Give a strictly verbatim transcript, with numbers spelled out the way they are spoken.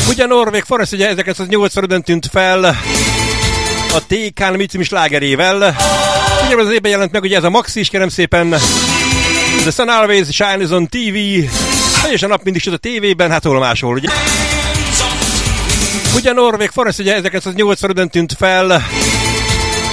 Ugye Norvég Forrest ugye ezerkilencszáznyolcvanötben tűnt fel a té ká en című slágerével. Ugye az évben jelent meg ugye ez a Maxi is, kérem szépen. The Sun Always Shines on té vé. És a nap mindig süt a tévében, hát hol máshol, ugye? Ugye Norvég Forrest ugye ezerkilencszáznyolcvanötben tűnt fel